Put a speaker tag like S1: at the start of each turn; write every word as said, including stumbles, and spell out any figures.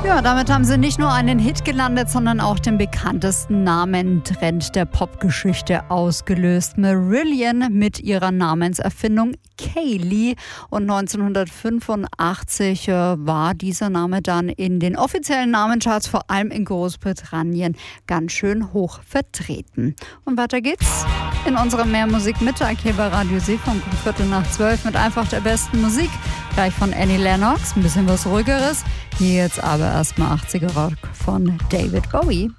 S1: Ja, damit haben sie nicht nur einen Hit gelandet, sondern auch den bekanntesten Namentrend der Popgeschichte ausgelöst. Marillion mit ihrer Namenserfindung Kaylee. Und neunzehnhundertfünfundachtzig äh, war dieser Name dann in den offiziellen Namencharts, vor allem in Großbritannien, ganz schön hoch vertreten. Und weiter geht's in unserem Mehrmusik-Mittag hier bei Radio Seefunk um Viertel nach zwölf mit einfach der besten Musik. Gleich von Annie Lennox, ein bisschen was ruhigeres. Hier jetzt aber erstmal achtziger Rock von David Bowie.